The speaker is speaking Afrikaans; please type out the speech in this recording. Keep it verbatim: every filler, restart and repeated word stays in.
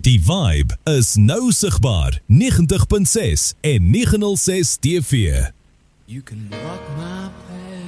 Die Vibe is nou sigbaar negentig punt ses en negen nul ses T V. You can rock my